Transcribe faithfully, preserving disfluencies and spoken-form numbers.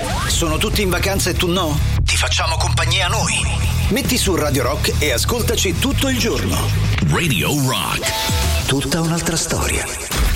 Sono tutti in vacanza e tu no? Ti facciamo compagnia noi. Metti su Radio Rock e ascoltaci tutto il giorno. Radio Rock. Tutta un'altra storia.